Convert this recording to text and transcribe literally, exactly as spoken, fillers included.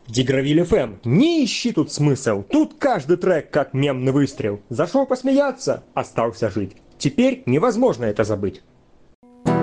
Дигравиль эф эм, не ищи тут смысл, тут каждый трек как мемный выстрел. Зашел посмеяться, остался жить. Теперь невозможно это забыть.